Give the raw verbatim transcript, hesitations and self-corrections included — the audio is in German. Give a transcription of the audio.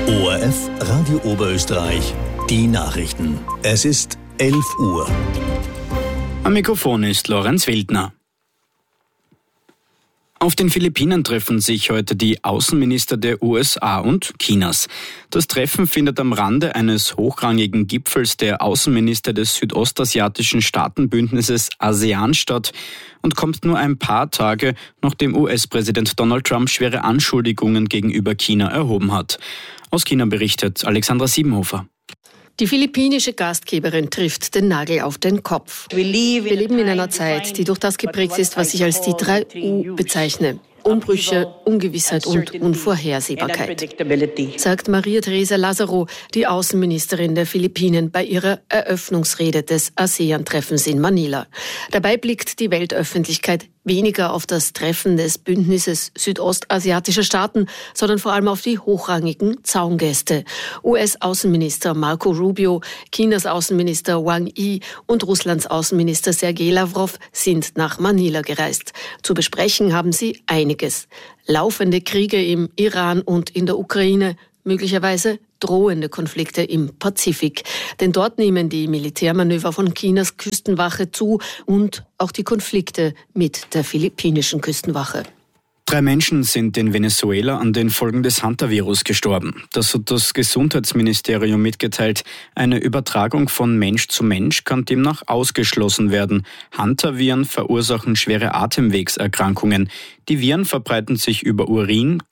O R F Radio Oberösterreich, die Nachrichten. Es ist elf Uhr. Am Mikrofon ist Lorenz Wildner. Auf den Philippinen treffen sich heute die Außenminister der U S A und Chinas. Das Treffen findet am Rande eines hochrangigen Gipfels der Außenminister des südostasiatischen Staatenbündnisses ASEAN statt und kommt nur ein paar Tage, nachdem U S-Präsident Donald Trump schwere Anschuldigungen gegenüber China erhoben hat. Aus China berichtet Alexandra Siebenhofer. Die philippinische Gastgeberin trifft den Nagel auf den Kopf. Wir leben in einer Zeit, die durch das geprägt ist, was ich als die drei U bezeichne. Umbrüche, Ungewissheit und Unvorhersehbarkeit, sagt Maria Teresa Lazaro, die Außenministerin der Philippinen, bei ihrer Eröffnungsrede des ASEAN-Treffens in Manila. Dabei blickt die Weltöffentlichkeit weniger auf das Treffen des Bündnisses südostasiatischer Staaten, sondern vor allem auf die hochrangigen Zaungäste. U S-Außenminister Marco Rubio, Chinas Außenminister Wang Yi und Russlands Außenminister Sergei Lavrov sind nach Manila gereist. Zu besprechen haben sie einiges. Laufende Kriege im Iran und in der Ukraine, möglicherweise drohende Konflikte im Pazifik. Denn dort nehmen die Militärmanöver von Chinas Küstenwache zu und auch die Konflikte mit der philippinischen Küstenwache. Drei Menschen sind in Venezuela an den Folgen des Hantavirus gestorben. Das hat das Gesundheitsministerium mitgeteilt. Eine Übertragung von Mensch zu Mensch kann demnach ausgeschlossen werden. Hantaviren verursachen schwere Atemwegserkrankungen. Die Viren verbreiten sich über Urin,